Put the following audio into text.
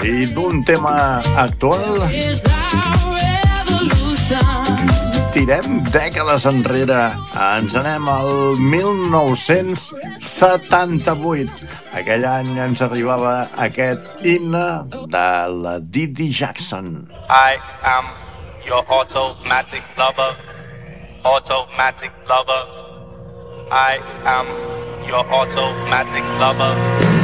I d'un tema actual tirem dècades enrere. Ens anem al 1978. Aquell any ens arribava aquest himne de la Didi Jackson. I am your automatic lover. Automatic lover. I am your automatic lover.